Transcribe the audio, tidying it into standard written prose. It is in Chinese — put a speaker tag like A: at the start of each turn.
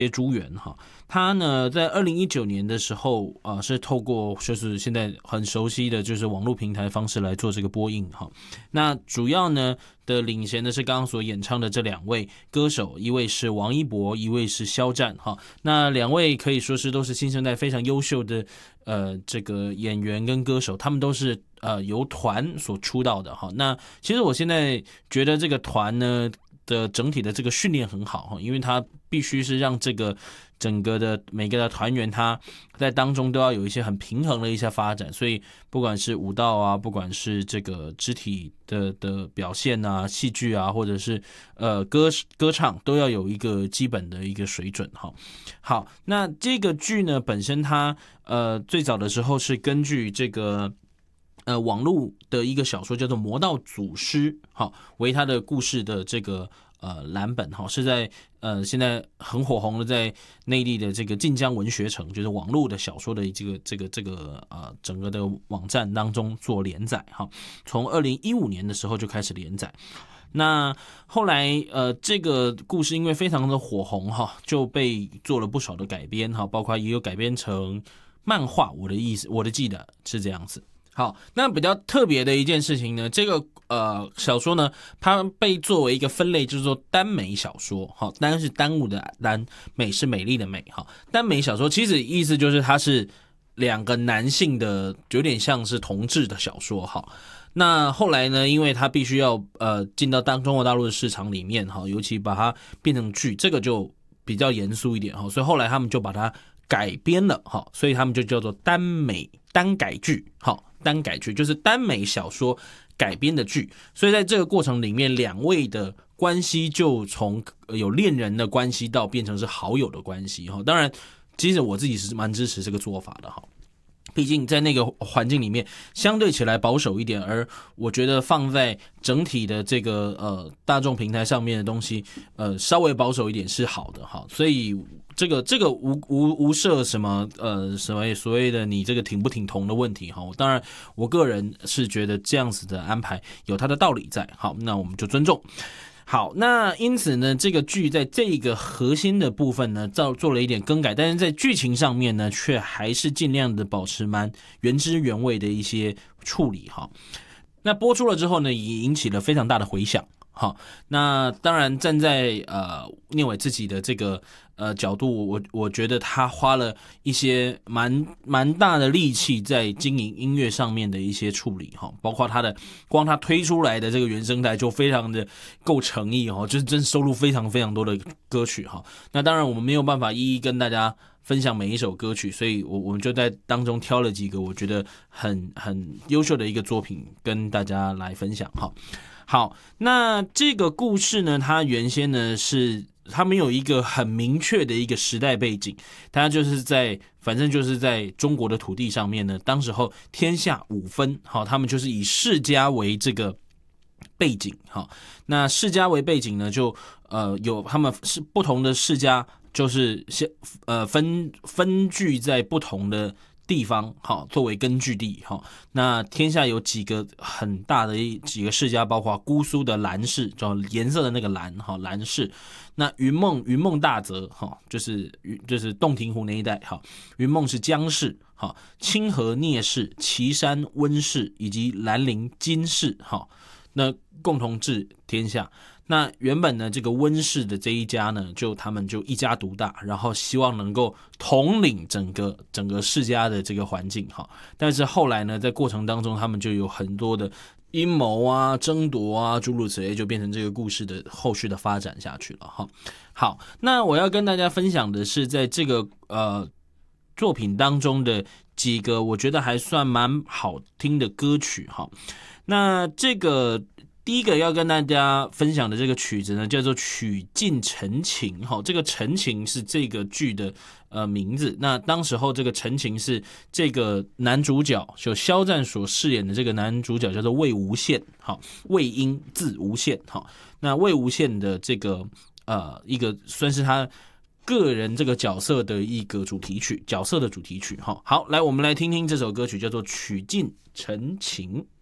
A: 朱元哈，他呢在2019年的时候是透过就是现在很熟悉的就是网络平台方式来做这个播映哈。那主要呢的领衔的是刚刚所演唱的这2位歌手，一位是王一博，一位是肖战哈。那2位可以说是都是新生代非常优秀的这个演员跟歌手，他们都是由团所出道的哈。那其实我现在觉得这个团呢的整体的这个训练很好，因为他必须是让这个整个的每个的团员他在当中都要有一些很平衡的一些发展，所以不管是舞蹈啊，不管是这个肢体的表现啊，戏剧啊，或者是歌唱，都要有一个基本的一个水准哈。好，那这个剧呢本身它最早的时候是根据这个网络的一个小说叫做《魔道祖师》好为他的故事的这个蓝本哈，是在现在很火红的在内地的这个晋江文学城，就是网络的小说的这个整个的网站当中做连载哈，从2015年的时候就开始连载。那后来这个故事因为非常的火红哈，就被做了不少的改编哈，包括也有改编成漫画，我的记得是这样子。好，那比较特别的一件事情呢，这个小说呢，它被作为一个分类，就是说耽美小说。好，耽是耽误的耽，美是美丽的美。好，耽美小说其实意思就是它是2个男性的，有点像是同志的小说。好，那后来呢，因为它必须要进到中国大陆的市场里面，哈，尤其把它变成剧，这个就比较严肃一点哈，所以后来他们就把它改编了，哈，所以他们就叫做耽美耽改剧，好。耽改剧就是耽美小说改编的剧，所以在这个过程里面，2位的关系就从有恋人的关系到变成是好友的关系。当然，其实我自己是蛮支持这个做法的哈。毕竟在那个环境里面相对起来保守一点，而我觉得放在整体的这个大众平台上面的东西稍微保守一点是好的哈。所以这个无涉什么所谓的你这个挺不挺同的问题哈。当然我个人是觉得这样子的安排有它的道理在，好，那我们就尊重。好，那因此呢，这个剧在这个核心的部分呢，做了一点更改，但是在剧情上面呢，却还是尽量的保持蛮原汁原味的一些处理哈。那播出了之后呢，也引起了非常大的回响。好，那当然站在念伟自己的这个角度，我觉得他花了一些蛮大的力气在经营音乐上面的一些处理哈，包括光他推出来的这个原声带就非常的够诚意哈，就是真收录非常非常多的歌曲哈。那当然我们没有办法一一跟大家分享每一首歌曲，所以我们就在当中挑了几个我觉得很优秀的一个作品跟大家来分享哈。好，那这个故事呢，它原先呢是他们有一个很明确的一个时代背景，它反正就是在中国的土地上面呢，当时候天下5分，好，他们就是以世家为这个背景，好，那世家为背景呢，就有他们是不同的世家，就是分居在不同的地方，好，作为根据地，好，那天下有几个很大的几个世家，包括姑苏的蓝氏，叫颜色的那个蓝，好，蓝氏。那云梦大泽，好，就是洞庭湖那一带，好，云梦是姜氏，好，清河聂氏、岐山温氏以及兰陵金氏，好，那共同治天下。那原本呢，这个温氏的这一家呢，他们就一家独大，然后希望能够统领整个世家的这个环境哈。但是后来呢，在过程当中，他们就有很多的阴谋啊、争夺啊，诸如此类，就变成这个故事的后续的发展下去了哈。好，那我要跟大家分享的是，在这个作品当中的几个我觉得还算蛮好听的歌曲哈。那这个第一个要跟大家分享的这个曲子呢，叫做《曲尽陈情》哈。这个陈情是这个剧的名字。那当时候这个陈情是这个男主角，就肖战所饰演的这个男主角叫做魏无羡，好，魏婴字无羡，好，那魏无羡的这个一个算是他个人这个角色的一个主题曲，角色的主题曲哈。好，来我们来听听这首歌曲，叫做《曲尽陈情》。